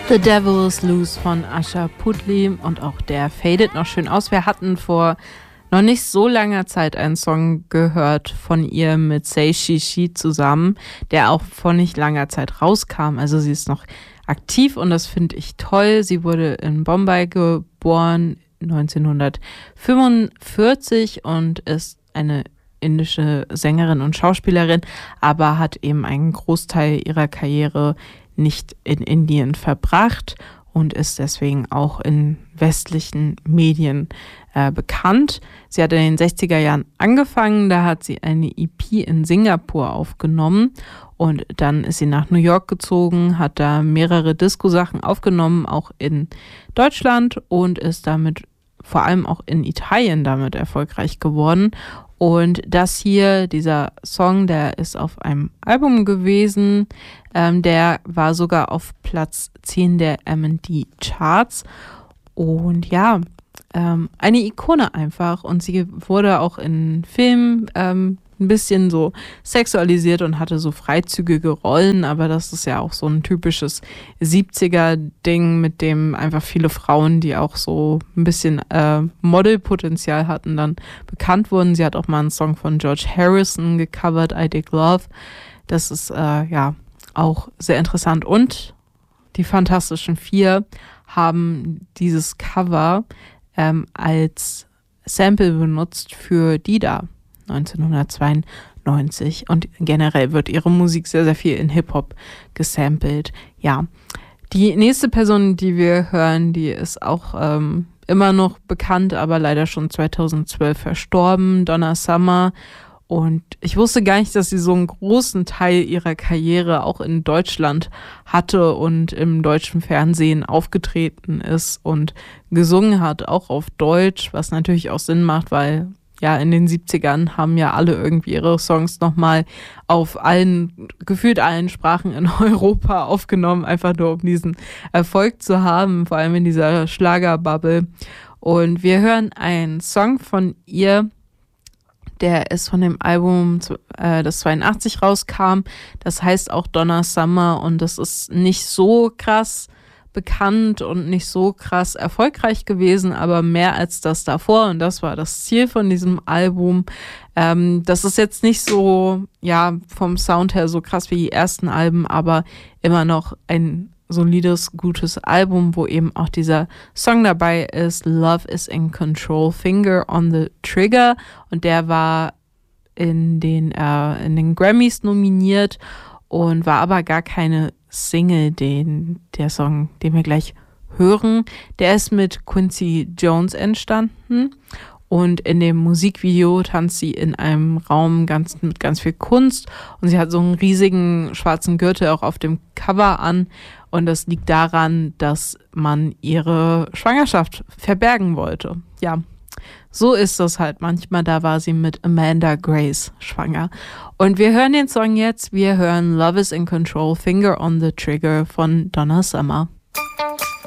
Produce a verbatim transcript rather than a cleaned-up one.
The Devil is Loose von Usher Putli und auch der fadet noch schön aus. Wir hatten vor noch nicht so langer Zeit einen Song gehört von ihr mit Say She She zusammen, der auch vor nicht langer Zeit rauskam. Also sie ist noch aktiv und das finde ich toll. Sie wurde in Bombay geboren neunzehnhundertfünfundvierzig und ist eine indische Sängerin und Schauspielerin, aber hat eben einen Großteil ihrer Karriere nicht in Indien verbracht und ist deswegen auch in westlichen Medien äh, bekannt. Sie hat in den sechziger Jahren angefangen, da hat sie eine E P in Singapur aufgenommen und dann ist sie nach New York gezogen, hat da mehrere Disco-Sachen aufgenommen, auch in Deutschland und ist damit vor allem auch in Italien damit erfolgreich geworden. Und das hier, dieser Song, der ist auf einem Album gewesen, ähm, der war sogar auf Platz zehn der M und D Charts und ja, ähm, eine Ikone einfach und sie wurde auch in Filmen ähm, ein bisschen so sexualisiert und hatte so freizügige Rollen, aber das ist ja auch so ein typisches siebziger-Ding, mit dem einfach viele Frauen, die auch so ein bisschen äh, Modelpotenzial hatten, dann bekannt wurden. Sie hat auch mal einen Song von George Harrison gecovert, I Dig Love. Das ist äh, ja auch sehr interessant. Und die Fantastischen Vier haben dieses Cover ähm, als Sample benutzt für Dida neunzehnhundertzweiundneunzig und generell wird ihre Musik sehr, sehr viel in Hip-Hop gesampelt. Ja, die nächste Person, die wir hören, die ist auch ähm, immer noch bekannt, aber leider schon zweitausendzwölf verstorben, Donna Summer. Und ich wusste gar nicht, dass sie so einen großen Teil ihrer Karriere auch in Deutschland hatte und im deutschen Fernsehen aufgetreten ist und gesungen hat, auch auf Deutsch, was natürlich auch Sinn macht, weil ja, in den siebzigern haben ja alle irgendwie ihre Songs nochmal auf allen, gefühlt allen Sprachen in Europa aufgenommen, einfach nur um diesen Erfolg zu haben, vor allem in dieser Schlagerbubble. Und wir hören einen Song von ihr, der ist von dem Album, äh, das zweiundachtzig rauskam. Das heißt auch Donna Summer und das ist nicht so krass bekannt und nicht so krass erfolgreich gewesen, aber mehr als das davor und das war das Ziel von diesem Album. Ähm, das ist jetzt nicht so, ja, vom Sound her so krass wie die ersten Alben, aber immer noch ein solides, gutes Album, wo eben auch dieser Song dabei ist, Love is in Control, Finger on the Trigger und der war in den, äh, in den Grammys nominiert und war aber gar keine Single, den, der Song, den wir gleich hören, der ist mit Quincy Jones entstanden und in dem Musikvideo tanzt sie in einem Raum ganz, mit ganz viel Kunst und sie hat so einen riesigen schwarzen Gürtel auch auf dem Cover an und das liegt daran, dass man ihre Schwangerschaft verbergen wollte. Ja, so ist das halt manchmal. Da war sie mit Amanda Grace schwanger. Und wir hören den Song jetzt. Wir hören Love is in Control, Finger on the Trigger von Donna Summer.